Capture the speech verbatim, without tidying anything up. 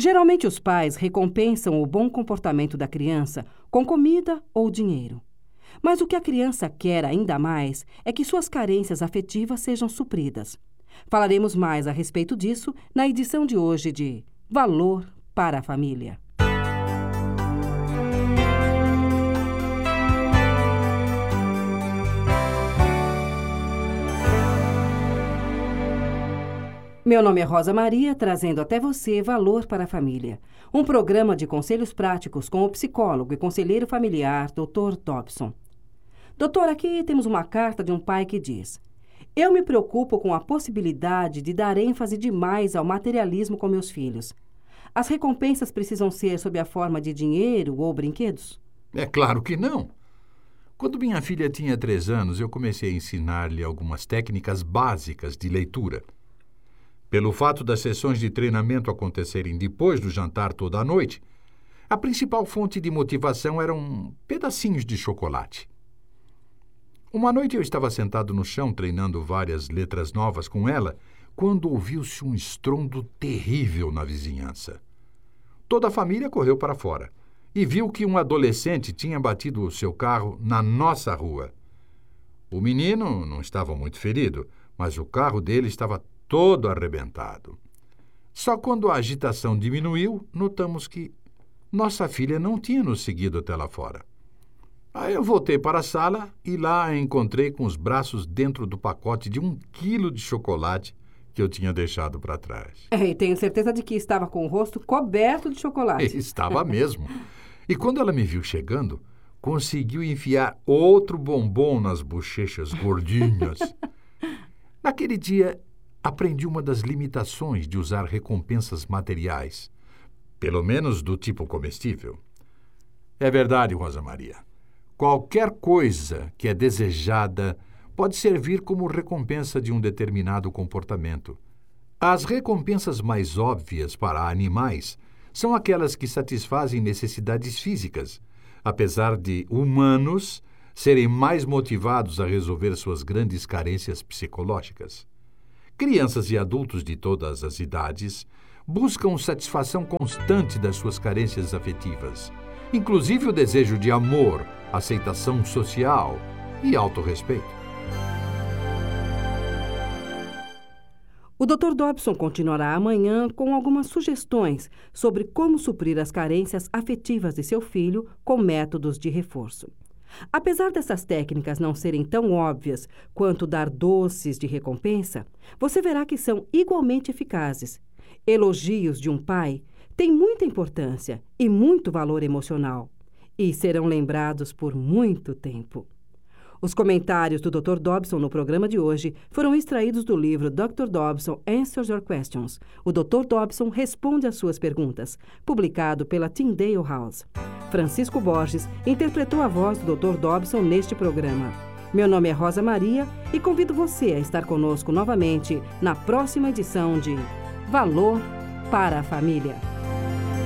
Geralmente os pais recompensam o bom comportamento da criança com comida ou dinheiro. Mas o que a criança quer ainda mais é que suas carências afetivas sejam supridas. Falaremos mais a respeito disso na edição de hoje de Valor para a Família. Meu nome é Rosa Maria, trazendo até você Valor para a Família, um programa de conselhos práticos com o psicólogo e conselheiro familiar, doutor Dobson. Doutor, aqui temos uma carta de um pai que diz: eu me preocupo com a possibilidade de dar ênfase demais ao materialismo com meus filhos. As recompensas precisam ser sob a forma de dinheiro ou brinquedos? É claro que não. Quando minha filha tinha três anos, eu comecei a ensinar-lhe algumas técnicas básicas de leitura. Pelo fato das sessões de treinamento acontecerem depois do jantar toda a noite, a principal fonte de motivação eram pedacinhos de chocolate. Uma noite eu estava sentado no chão treinando várias letras novas com ela, quando ouviu-se um estrondo terrível na vizinhança. Toda a família correu para fora e viu que um adolescente tinha batido o seu carro na nossa rua. O menino não estava muito ferido, mas o carro dele estava todo arrebentado. Só quando a agitação diminuiu, notamos que nossa filha não tinha nos seguido até lá fora. Aí eu voltei para a sala e lá a encontrei com os braços dentro do pacote de um quilo de chocolate que eu tinha deixado para trás. É, e tenho certeza de que estava com o rosto coberto de chocolate. Estava mesmo. E quando ela me viu chegando, conseguiu enfiar outro bombom nas bochechas gordinhas. Naquele dia, aprendi uma das limitações de usar recompensas materiais, pelo menos do tipo comestível. É verdade, Rosa Maria. Qualquer coisa que é desejada pode servir como recompensa de um determinado comportamento. As recompensas mais óbvias para animais são aquelas que satisfazem necessidades físicas, apesar de humanos serem mais motivados a resolver suas grandes carências psicológicas. Crianças e adultos de todas as idades buscam satisfação constante das suas carências afetivas, inclusive o desejo de amor, aceitação social e autorrespeito. O doutor Dobson continuará amanhã com algumas sugestões sobre como suprir as carências afetivas de seu filho com métodos de reforço. Apesar dessas técnicas não serem tão óbvias quanto dar doces de recompensa, você verá que são igualmente eficazes. Elogios de um pai têm muita importância e muito valor emocional, e serão lembrados por muito tempo. Os comentários do doutor Dobson no programa de hoje foram extraídos do livro doutor Dobson Answers Your Questions. O doutor Dobson responde às suas perguntas, publicado pela Tyndale House. Francisco Borges interpretou a voz do doutor Dobson neste programa. Meu nome é Rosa Maria e convido você a estar conosco novamente na próxima edição de Valor para a Família.